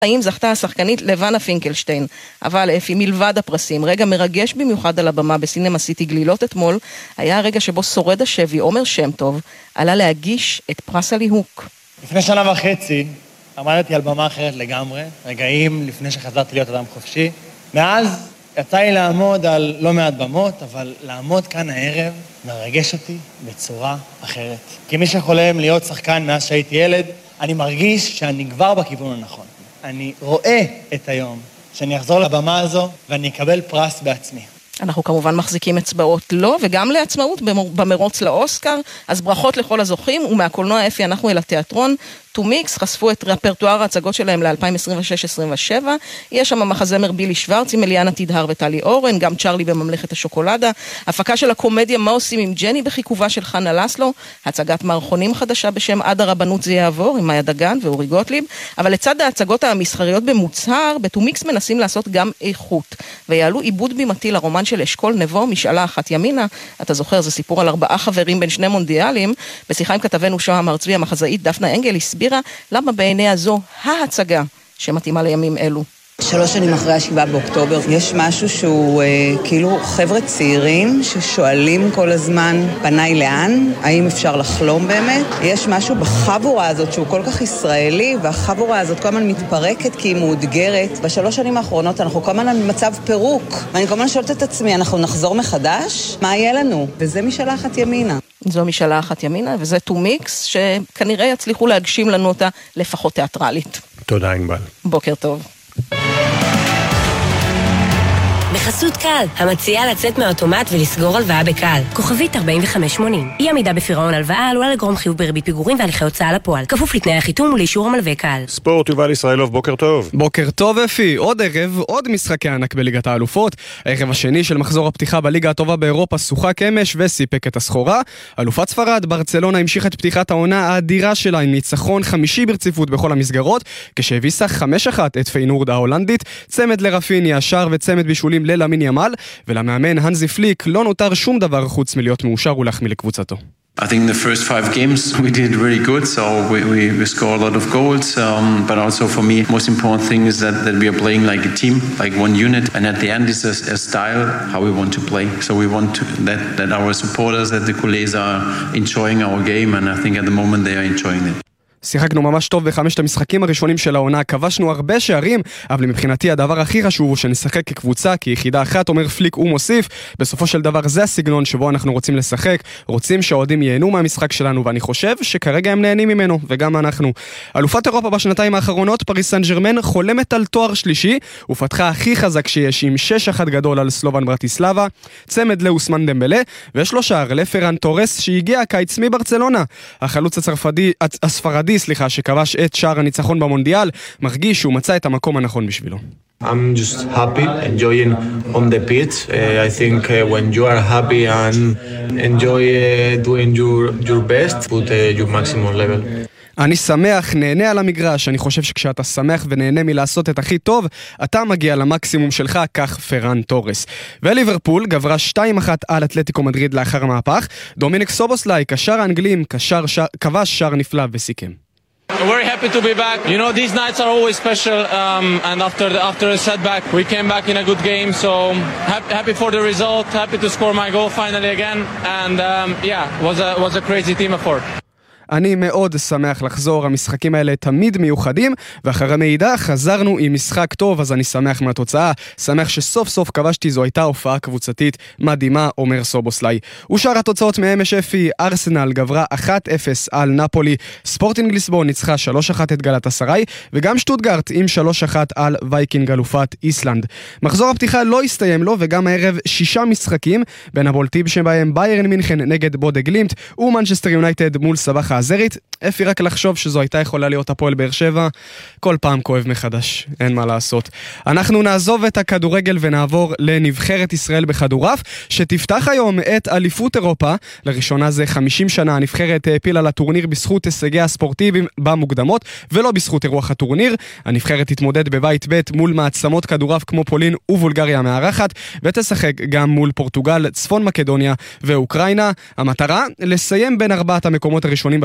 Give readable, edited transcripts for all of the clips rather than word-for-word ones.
האם זכתה השחקנית לבנה פינקלשטיין, אבל אפי, מלבד הפרסים, רגע מרגש במיוחד על הבמה בסינמה סיטי גלילות אתמול, היה הרגע שבו שורד השבי, עומר שם טוב, עלה להגיש את פרס הליהוק. לפני שנה וחצי עמדתי על במה אחרת לגמרי, רגעים לפני שחזרתי להיות אדם חופשי. מאז יצא לי לעמוד על לא מעט במות, אבל לעמוד כאן הערב מרגש אותי בצורה אחרת. כמי שחולם להיות שחקן מאז שהייתי ילד, אני מרגיש שאני כבר בכיוון הנכון. אני רואה את היום שאני אחזור לבמה הזו ואני אקבל פרס בעצמי. אנחנו כמובן מחזיקים אצבעות לו וגם לעצמאות במרוץ לאוסקר, אז ברכות לכל הזוכים, ומהקולנוע אפי אנחנו אל התיאטרון. טומיקס חשפו את רפרטואר ההצגות שלהם ל-2026-2027, יש שם מחזמר בילי שוורץ עם אליאנה תדהר וטלי אורן, גם צ'רלי בממלכת השוקולדה, הפקה של הקומדיה מה עושים עם ג'ני בחיכובה של חנה לסלו, הצגת מערכונים חדשה בשם עד הרבנות זה יעבור עם מאיה דגן ואורי גוטליב, אבל לצד ההצגות המסחריות במוצהר, בטומיקס מנסים לעשות גם איכות, ויעלו עיבוד בימתי לרומן של אשכול נבו, משאלה אחת ימינה, אתה זוכר, זה סיפור על 4 חברים בין 2 מונדיאלים, בשיחה עם כתבנו שוהם ארצבי המחזאית דפנה אנגל הסבירה למה בעיניה זו ההצגה שמתאימה לימים אלו. 3 שנים אחרי 7 באוקטובר, יש משהו שהוא כאילו חבר'ה צעירים ששואלים כל הזמן פניי לאן, האם אפשר לחלום באמת? יש משהו בחבורה הזאת שהוא כל כך ישראלי, והחבורה הזאת כל הזמן מתפרקת כי היא מאותגרת. ב3 שנים האחרונות אנחנו כל הזמן במצב פירוק, ואני כל הזמן שואלת את עצמי, אנחנו נחזור מחדש? מה יהיה לנו? וזה משאלה אחת ימינה. זו משאלה אחת ימינה, וזה טומיקס שכנראה יצליחו להגשים לנו אותה לפחות תיאטרלית. תודה ענבל. בוקר טוב. בחסות קל, המציעה לצאת מהאוטומט ולסגור הלוואה בקל. כוכבית 4580. אי עמידה בפירעון הלוואה עלולה לגרום חיוב בריבית פיגורים והליכי הוצאה לפועל. כפוף לתנאי החיתום ולאישור המלווה קל. ספורט, יובל ישראלוב, בוקר טוב. בוקר טוב אפי, עוד ערב, עוד משחקי ענק בליגת האלופות. הערב השני של מחזור הפתיחה בליגה הטובה באירופה שוחק אמש וסיפק את הסחורה. אלופת ספרד, ברצלונה המשיכה את פתיחת העונה האדירה שלה עם ניצחון 5 ברציפות בכל המסגרות, כשהביסה 5-1 את פיינורד ההולנדית, צמד לרפיניה, שער וצמד בישולים ללמין ימל, ולמאמן הנזי פליק לא נותר שום דבר חוץ מלהיות מאושר ולהחמיא לקבוצתו. I think the first 5 games we did really good, so we score a lot of goals, but also for me, most important thing is that we are playing like a team, like one unit, and at the end is a style how we want to play. So we want that our supporters, that the colleagues are enjoying our game, and I think at the moment they are enjoying it. שיחקנו ממש טוב ב5 המשחקים הראשונים של העונה, כבשנו הרבה שערים, אבל מבחינתי הדבר הכי חשוב הוא שנשחק כקבוצה, כיחידה אחת, אומר פליק ומוסיף, בסופו של דבר זה הסגנון שבו אנחנו רוצים לשחק, רוצים שהאוהדים ייהנו מהמשחק שלנו, ואני חושב שכרגע הם נהנים ממנו, וגם אנחנו. אלופת אירופה בשנתיים האחרונות, פריס סן ז'רמן חולמת על תואר שלישי, ופתחה הכי חזק שיש עם 6-1 גדול על סלובן ברטיסלבה, צמד לאוסמן דמבלה, ויש לו שער לפרן טורס שהגיע הקיץ מברצלונה. החלוץ הספרדי שכבש את שער הניצחון במונדיאל, מרגיש שהוא מצא את המקום הנכון בשבילו. I'm just happy, enjoying on the pitch. I think when you are happy and enjoy doing your best, put your maximum level. אני שמח, נהנה על המגרש, אני חושב שכשאתה שמח ונהנה מלעשות את הכי טוב, אתה מגיע למקסימום שלך, כך פרן טורס. וליברפול גברה 2-1 על אתלטיקו מדריד לאחר המהפך, דומיניק סובוסליי, קשר האנגלים, כבש שער נפלא וסיכם. Very happy to be back. You know, these nights are always special, and after a setback, we came back in a good game. So happy for the result, happy to score my goal finally again, and was a crazy team effort. אני מאוד שמח לחזור, המשחקים האלה תמיד מיוחדים, ואחרי מידע חזרנו עם משחק טוב, אז אני שמח מהתוצאה, שמח שסוף סוף כבשתי, זו הייתה הופעה קבוצתית מדהימה, אומר סובוסליי. ושאר התוצאות מאמש אפי, ארסנל גברה 1-0 על נפולי, ספורטינג ליסבון ניצחה 3-1 את גלאטסראי, וגם שטוטגרט עם 3-1 על וייקינג אלופת איסלנד. מחזור הפתיחה לא הסתיים לו, וגם הערב 6 משחקים, בין הבולטים שבהם ביירן מינכן נגד בודה גלימט, ומנצ'סטר יונייטד מול סבח הזרית. אפי, רק לחשוב שזו הייתה יכולה להיות הפועל באר שבע, כל פעם כואב מחדש, אין מה לעשות. אנחנו נעזוב את הכדורגל ונעבור לנבחרת ישראל בכדורעף, שתפתח היום את אליפות אירופה. לראשונה זה 50 שנה, הנבחרת העפילה לטורניר בזכות הישגיה הספורטיביים במוקדמות, ולא בזכות אירוח הטורניר. הנבחרת תתמודד בבית ב' מול מעצמות כדורעף כמו פולין ובולגריה המארחת, ותשחק גם מול פורטוגל, צפון מקדוניה ואוקראינה. המטרה, לסיים בין 4 המקומות הראשונים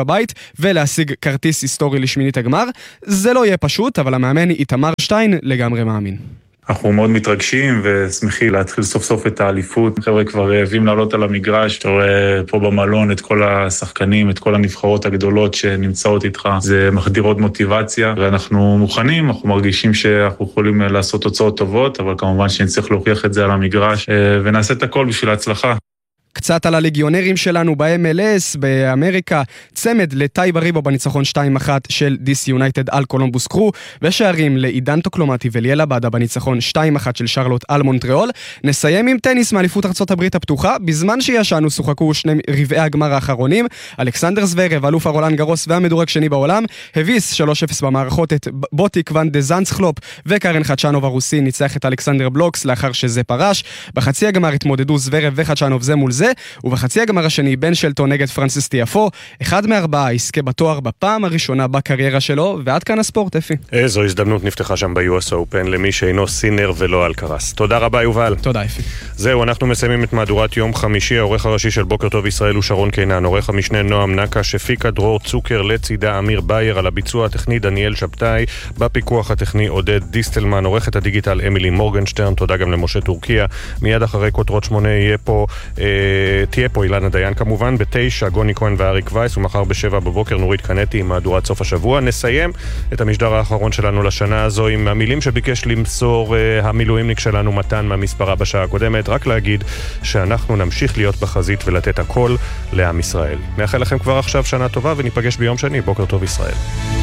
בבית ולהשיג כרטיס היסטורי לשמינית הגמר. זה לא יהיה פשוט, אבל המאמן איתמר שטיין לגמרי מאמין. אנחנו מאוד מתרגשים ושמחים להתחיל סוף סוף את האליפות. חבר'ה כבר רעבים לעלות על המגרש, אתה רואה פה במלון את כל השחקנים, את כל הנבחרות הגדולות שנמצאות איתך. זה מחדיר עוד מוטיבציה, ואנחנו מוכנים, אנחנו מרגישים שאנחנו יכולים לעשות תוצאות טובות, אבל כמובן שנצטרך להוכיח את זה על המגרש, ונעשה את הכל בשביל ההצלחה. קצת על הליגיונרים שלנו ב-MLS, באמריקה, צמד לטאי בריבו בניצחון 2-1 של DC United על קולומבוס קרו, ושערים לעידן טוקלומטי וליאל עבדה בניצחון 2-1 של שרלוט על מונטריאול. נסיים עם טניס מאליפות ארצות הברית הפתוחה, בזמן שישנו שוחקו שני רבעי הגמר האחרונים, אלכסנדר זוורב, אלוף הרולאן גרוס והמדורג שני בעולם, הביס 3-0 במערכות את בוטיק ון דה זנסחלופ, וקרן חדשנוב הרוסי ניצח את אלכסנדר בלוקס לאחר שזה פרש. בחצי הגמר התמודדו זוורב וחדשנוב זה מול זה, ובחצי הגמר השני בן שלטון נגד פרנסיס טיאפו, אחד מארבעה יזכה בתואר בפעם הראשונה בקריירה שלו. ועד כאן הספורט, אפי. איזו הזדמנות נפתחה שם ב-US Open למי שאינו סינר ולא אלקרס. תודה רבה יובל. תודה אפי. זהו, אנחנו מסיימים את מהדורת יום חמישי. העורך הראשי של בוקר טוב ישראל הוא שרון קינן, עורך המשנה נועם נקה, שפיקה דרור צוקר, לצידה אמיר בייר, על הביצוע הטכני דניאל שבתאי, בפיקוח הטכני עודד דיסטלמן, עורכת הדיגיטל אמילי מורגנשטרן. תודה גם למשה טורקיה. מיד אחרי כותרות 8 תהיה פה אילנה דיין כמובן, ב9 גוני כהן ואריק וייס, ומחר ב7 בבוקר נורית קנטי עם מהדורת סוף השבוע. נסיים את המשדר האחרון שלנו לשנה הזו עם המילים שביקש למסור המילואימניק שלנו מתן מהמספרה בשעה הקודמת, רק להגיד שאנחנו נמשיך להיות בחזית ולתת הכל לעם ישראל. מאחל לכם כבר עכשיו שנה טובה, וניפגש ביום שני. בוקר טוב ישראל.